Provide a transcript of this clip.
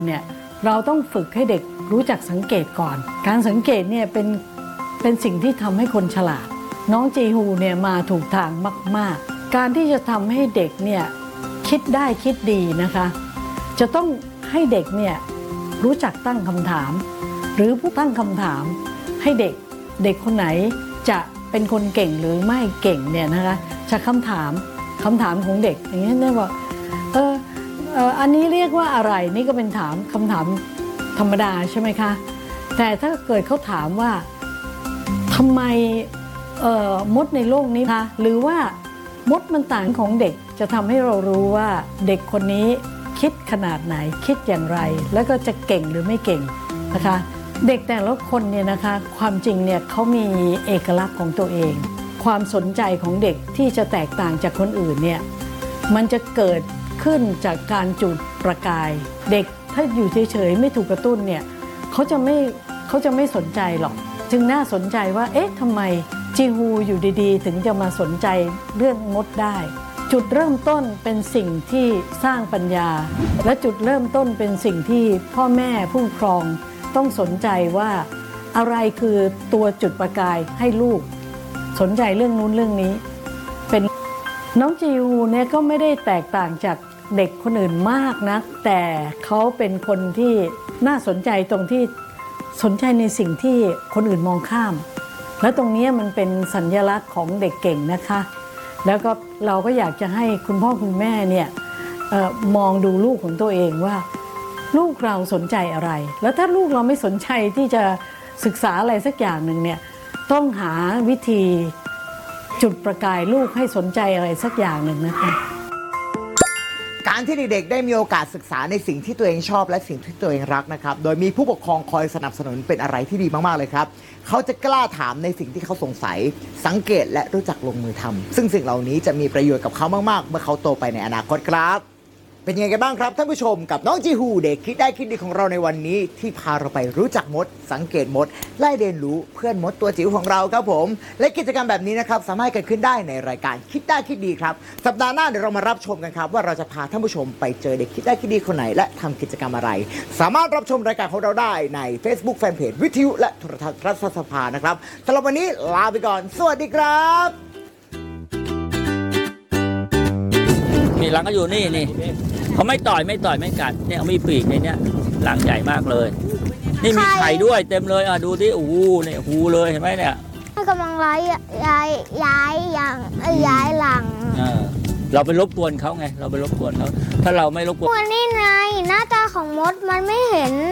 เนี่ยเราต้องฝึกให้เด็กรู้จักสังเกตก่อนการสังเกตเนี่ยเป็นสิ่งที่ทำให้คนฉลาดน้องจีฮูเนี่ยมาถูกทางมากๆการที่จะทำให้เด็กเนี่ยคิดได้คิดดีนะคะจะต้องให้เด็กเนี่ยรู้จักตั้งคำถามหรือผู้ตั้งคำถามให้เด็กคนไหนจะเป็นคนเก่งหรือไม่เก่งเนี่ยนะคะจะคำถามของเด็กอย่างนี้เนี่ยว่าอันนี้เรียกว่าอะไรนี่ก็เป็นคำถามธรรมดาใช่ไหมคะแต่ถ้าเกิดเขาถามว่าทำไมมดในโลกนี้คะหรือว่ามดมันต่างของเด็กจะทำให้เรารู้ว่าเด็กคนนี้คิดขนาดไหนคิดอย่างไรแล้วก็จะเก่งหรือไม่เก่งนะคะเด็กแต่ละคนเนี่ยนะคะความจริงเนี่ยเขามีเอกลักษณ์ของตัวเองความสนใจของเด็กที่จะแตกต่างจากคนอื่นเนี่ยมันจะเกิดขึ้นจากการจุดประกายเด็กถ้าอยู่เฉยๆไม่ถูกกระตุ้นเนี่ยเขาจะไม่สนใจหรอกจึงน่าสนใจว่าเอ๊ะทำไมจีฮูอยู่ดีๆถึงจะมาสนใจเรื่องมดได้จุดเริ่มต้นเป็นสิ่งที่สร้างปัญญาและจุดเริ่มต้นเป็นสิ่งที่พ่อแม่ผู้ปกครองต้องสนใจว่าอะไรคือตัวจุดประกายให้ลูกสนใจเรื่องนู้นเรื่องนี้เป็นน้องจีฮูเนี่ยก็ไม่ได้แตกต่างจากเด็กคนอื่นมากนะแต่เขาเป็นคนที่น่าสนใจตรงที่สนใจในสิ่งที่คนอื่นมองข้ามและตรงนี้มันเป็นสัญลักษณ์ของเด็กเก่งนะคะแล้วก็เราก็อยากจะให้คุณพ่อคุณแม่เนี่ยมองดูลูกของตัวเองว่าลูกเราสนใจอะไรแล้วถ้าลูกเราไม่สนใจที่จะศึกษาอะไรสักอย่างหนึ่งเนี่ยต้องหาวิธีจุดประกายลูกให้สนใจอะไรสักอย่างหนึ่งนะคะการที่เด็กๆได้มีโอกาสศึกษาในสิ่งที่ตัวเองชอบและสิ่งที่ตัวเองรักนะครับโดยมีผู้ปกครองคอยสนับสนุนเป็นอะไรที่ดีมากๆเลยครับเขาจะกล้าถามในสิ่งที่เขาสงสัยสังเกตและรู้จักลงมือทำซึ่งสิ่งเหล่านี้จะมีประโยชน์กับเขามากๆเมื่อเขาโตไปในอนาคตครับเป็นยังไงกันบ้างครับท่านผู้ชมกับน้องจีฮูเด็กคิดได้คิดดีของเราในวันนี้ที่พาเราไปรู้จักมดสังเกตมดไล่เรียนรู้เพื่อนมดตัวจิ๋วของเราครับผมและกิจกรรมแบบนี้นะครับสามารถเกิดขึ้นได้ในรายการคิดได้คิดดีครับสัปดาห์หน้าเดี๋ยวเรามารับชมกันครับว่าเราจะพาท่านผู้ชมไปเจอเด็กคิดได้คิดดีคนไหนและทำกิจกรรมอะไรสามารถรับชมรายการของเราได้ใน Facebook Fanpage วิทยุและโทรทัศน์รัฐสภานะครับสำหรับวันนี้ลาไปก่อนสวัสดีครับมีหลังก็อยู่นี่เขาไม่ต่อยไม่กัดเนี่ยมีปีกในเนี้ยหลังใหญ่มากเลยนี่มีไข่ด้วยเต็มเลยดูที่โอ้โหเนี่ยหูเลยเห็นไหมเนี่ยกำลังย้ายหลังเราไปรบกวนเขาไงเราไปรบกวนเขาถ้าเราไม่รบกวนนี่ไงหน้าตาของมดมันไม่เห็น